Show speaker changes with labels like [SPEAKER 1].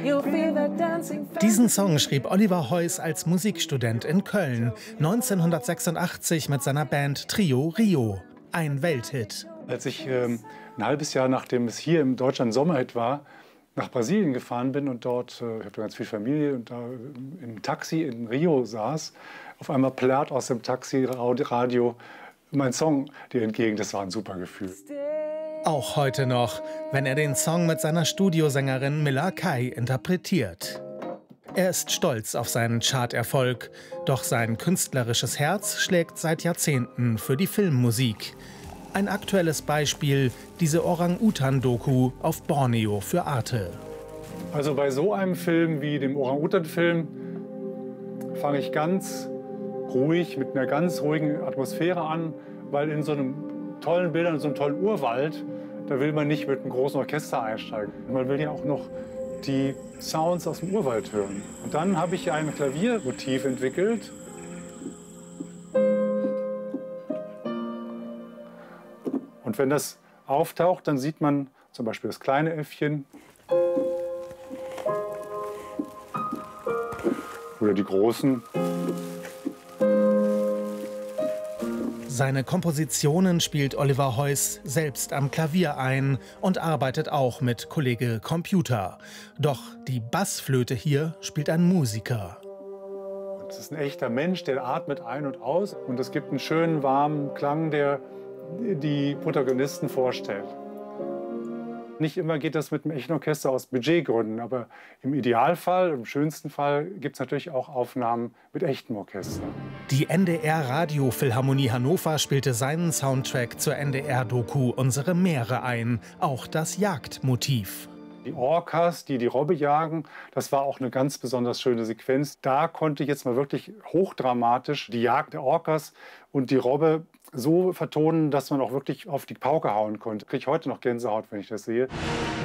[SPEAKER 1] Diesen Song schrieb Oliver Heuss als Musikstudent in Köln 1986 mit seiner Band Trio Rio. Ein Welthit.
[SPEAKER 2] Als ich ein halbes Jahr, nachdem es hier in Deutschland Sommerhit war, nach Brasilien gefahren bin und dort, ich habe da ganz viel Familie, und da im Taxi in Rio saß, auf einmal plärrt aus dem Taxiradio mein Song dir entgegen. Das war ein super Gefühl.
[SPEAKER 1] Auch heute noch, wenn er den Song mit seiner Studiosängerin Milla Kai interpretiert. Er ist stolz auf seinen Charterfolg, doch sein künstlerisches Herz schlägt seit Jahrzehnten für die Filmmusik. Ein aktuelles Beispiel, diese Orang-Utan-Doku auf Borneo für Arte.
[SPEAKER 2] Also bei so einem Film wie dem Orang-Utan-Film fange ich ganz ruhig, mit einer ganz ruhigen Atmosphäre an, weil in so einem tollen Bildern, in so einem tollen Urwald, da will man nicht mit einem großen Orchester einsteigen. Man will ja auch noch die Sounds aus dem Urwald hören. Und dann habe ich ein Klaviermotiv entwickelt. Und wenn das auftaucht, dann sieht man zum Beispiel das kleine Äffchen oder die großen.
[SPEAKER 1] Seine Kompositionen spielt Oliver Heuss selbst am Klavier ein und arbeitet auch mit Kollege Computer. Doch die Bassflöte hier spielt ein Musiker.
[SPEAKER 2] Das ist ein echter Mensch, der atmet ein und aus. Und es gibt einen schönen, warmen Klang, der die Protagonisten vorstellt. Nicht immer geht das mit einem echten Orchester aus Budgetgründen, aber im Idealfall, im schönsten Fall, gibt es natürlich auch Aufnahmen mit echtem Orchester.
[SPEAKER 1] Die NDR-Radiophilharmonie Hannover spielte seinen Soundtrack zur NDR-Doku Unsere Meere ein, auch das Jagdmotiv.
[SPEAKER 2] Die Orcas, die die Robbe jagen, das war auch eine ganz besonders schöne Sequenz. Da konnte ich jetzt mal wirklich hochdramatisch die Jagd der Orcas und die Robbe so vertonen, dass man auch wirklich auf die Pauke hauen konnte. Ich kriege heute noch Gänsehaut, wenn ich das sehe.